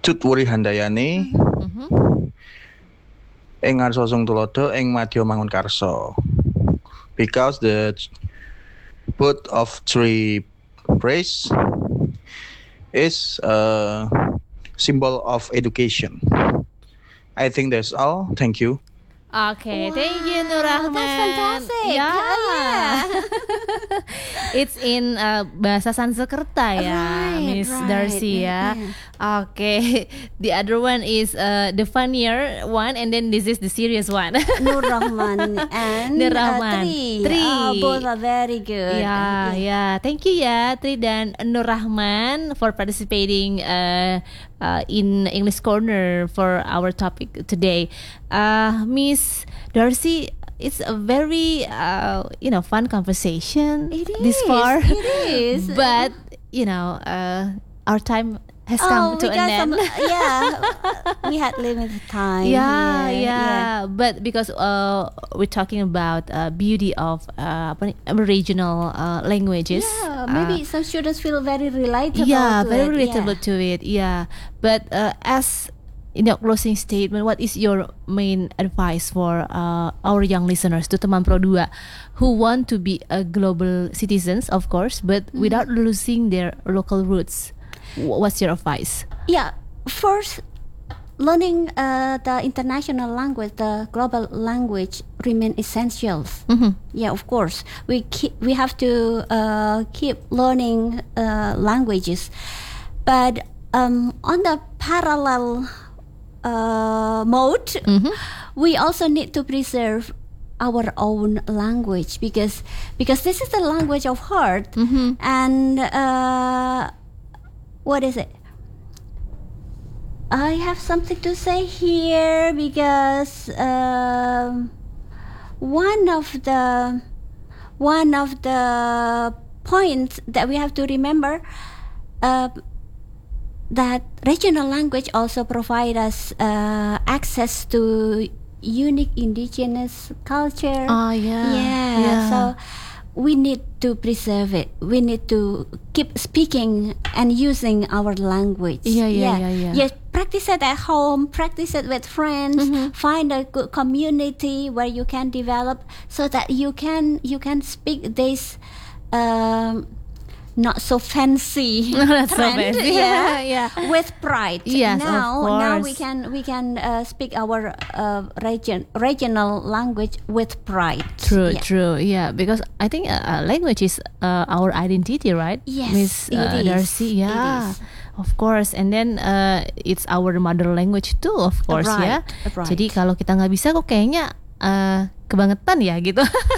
Cut Wuri Handayani ing ngarsa Sung Tulodo ing Madya Mangunkarsa. Because the both of three praise is a symbol of education. I think that's all. Thank you. Okay, thank you Nur Rahman. That's fantastic. Yeah. It's in bahasa Sanskerta ya, Miss Darcy ya. Okay, the other one is the funnier one, and then this is the serious one. Nur Rahman and Nur Rahman. Tri. Both are very good. Yeah. Thank you ya, Tri dan Nur Rahman for participating in English Corner for our topic today. Miss Darcy, it's a very fun conversation. This far. It is. But our time has come to an end. We had limited time. Yeah. But because we're talking about beauty of regional languages. Yeah, maybe some students feel very relatable. Very relatable to it. Yeah, but as closing statement, what is your main advice for our young listeners to Teman Pro 2 who want to be a global citizens, of course, but without losing their local roots? What's your advice? Yeah, first, learning the international language, the global language, remain essential. Yeah, of course, we have to keep learning languages, but on the parallel mode, we also need to preserve our own language because this is the language of heart. And what is it? I have something to say here because one of the points that we have to remember, that regional language also provide us access to unique indigenous culture. So we need to preserve it. We need to keep speaking and using our language. Yeah. Practice it at home, practice it with friends, find a good community where you can develop so that you can speak this not so fancy trend, with pride. Yes, now we can speak our regional language with pride. True. Yeah, because I think language is our identity, right? Yes, Miss Darcy. Yeah. It is. Of course, and then it's our mother language too, of course, right. Jadi kalau kita nggak bisa, kok kayaknya kebangetan ya gitu.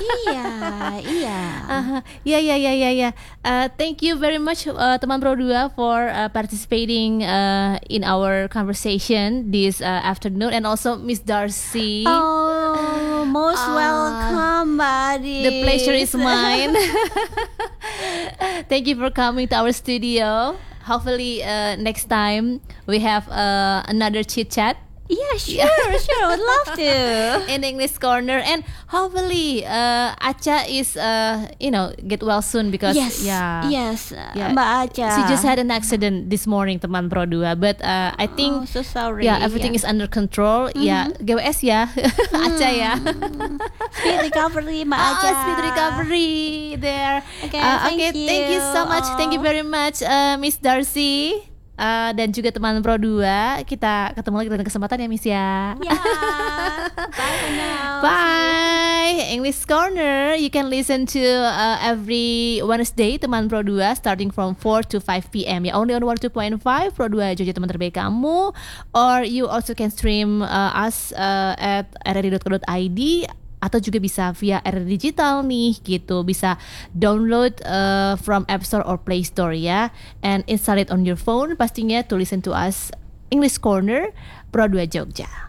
Iya. Thank you very much Teman Pro 2 for participating in our conversation this afternoon, and also Miss Darcy. Oh, most welcome, buddy. The pleasure is mine. Thank you for coming to our studio. Hopefully next time we have another chit chat. Yeah, sure. Would love to. In English Corner, and hopefully Acha is get well soon because yes, Mbak Acha. She just had an accident this morning, Teman Pro 2, but I think so sorry. Yeah, everything is under control. Ya, GWS ya, Acha ya. Speed recovery, Mbak Acha. Speed recovery there. Okay, thank you so much. Thank you very much, Miss Darcy. Dan juga Teman Pro 2. Kita ketemu lagi dalam kesempatan ya, Miss ya. Bye for now. Bye. English Corner you can listen to every Wednesday Teman Pro 2 starting from 4 to 5 p.m. ya, only on 102.5 Pro 2 Jogja, teman terbaik kamu. Or you also can stream us at rri.co.id, atau juga bisa via RRI Digital nih gitu. Bisa download from App Store or Play Store ya, and install it on your phone pastinya to listen to us English Corner Pro 2 Jogja.